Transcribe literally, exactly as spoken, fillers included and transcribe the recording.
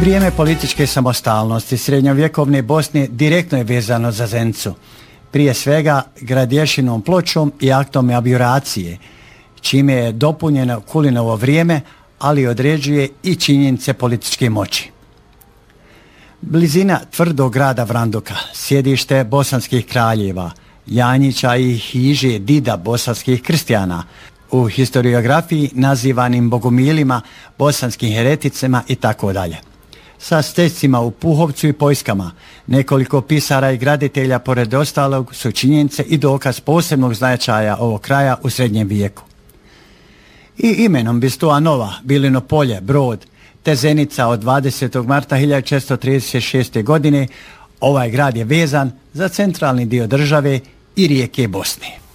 Vrijeme političke samostalnosti srednjovjekovne Bosne direktno je vezano za Zenicu. Prije svega Gradješinom pločom i aktom abjuracije, čime je dopunjeno Kulinovo vrijeme, ali određuje i činjenice političke moći. Blizina tvrdog grada Vranduka, sjedište bosanskih kraljeva, Janjića i hiže dida bosanskih kristijana, u historiografiji nazivanim bogumilima, bosanskim hereticima i tako dalje. Sa stecima u Puhovcu i Pojskama, nekoliko pisara i graditelja pored ostalog su činjenice i dokaz posebnog značaja ovog kraja u srednjem vijeku. I imenom Bistoa Nova, Bilino polje, Brod, te Zenica od dvadesetog marta hiljadu četiristo trideset šeste. godine, ovaj grad je vezan za centralni dio države i rijeke Bosne.